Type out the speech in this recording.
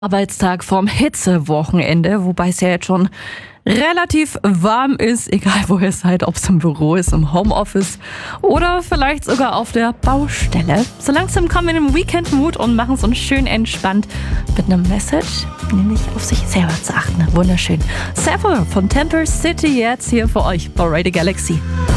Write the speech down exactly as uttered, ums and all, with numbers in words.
Arbeitstag vorm Hitzewochenende, wobei es ja jetzt schon relativ warm ist, egal wo ihr seid, ob es im Büro ist, im Homeoffice oder vielleicht sogar auf der Baustelle. So langsam kommen wir in den Weekend-Mood und machen es uns schön entspannt mit einer Message, nämlich auf sich selber zu achten. Wunderschön. Several von Temper City jetzt hier für euch bei Radio Galaxy.